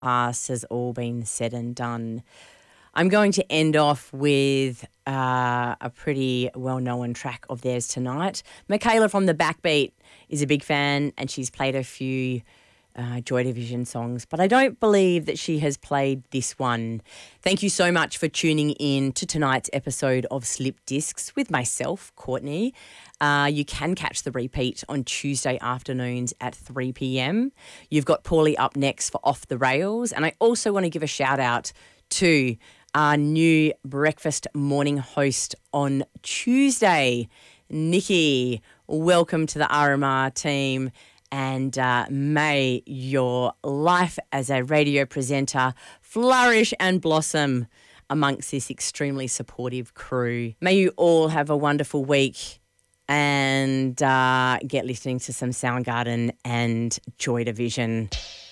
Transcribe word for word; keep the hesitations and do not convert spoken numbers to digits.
us has all been said and done, I'm going to end off with uh, a pretty well-known track of theirs tonight. Michaela from The Backbeat is a big fan, and she's played a few uh, Joy Division songs, but I don't believe that she has played this one. Thank you so much for tuning in to tonight's episode of Slip Discs with myself, Courtney. Uh, you can catch the repeat on Tuesday afternoons at three p.m. You've got Paulie up next for Off the Rails, and I also want to give a shout out to our new breakfast morning host on Tuesday, Nikki. Welcome to the R M R team, and uh, may your life as a radio presenter flourish and blossom amongst this extremely supportive crew. May you all have a wonderful week and uh, get listening to some Soundgarden and Joy Division.